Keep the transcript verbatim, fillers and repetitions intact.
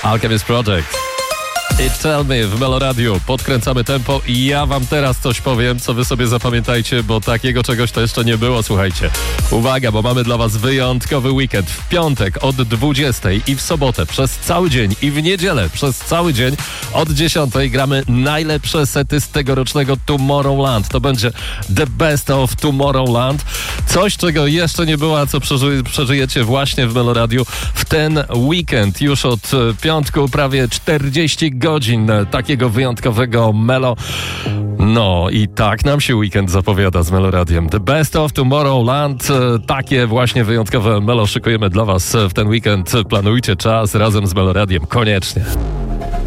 Alchemist Project. I Tell Me w Meloradiu. Podkręcamy tempo i ja wam teraz coś powiem, co wy sobie zapamiętajcie, bo takiego czegoś to jeszcze nie było, słuchajcie. Uwaga, bo mamy dla was wyjątkowy weekend. W piątek od dwudziestej i w sobotę przez cały dzień i w niedzielę przez cały dzień od dziesiątej gramy najlepsze sety z tegorocznego Tomorrowland. To będzie The Best of Tomorrowland. Coś, czego jeszcze nie było, a co przeży- przeżyjecie właśnie w Meloradiu w ten weekend. Już od piątku prawie czterdzieści godzin takiego wyjątkowego melo. No i tak nam się weekend zapowiada z Meloradiem. The Best of Tomorrowland. Takie właśnie wyjątkowe melo szykujemy dla was w ten weekend. Planujcie czas razem z Meloradiem. Koniecznie.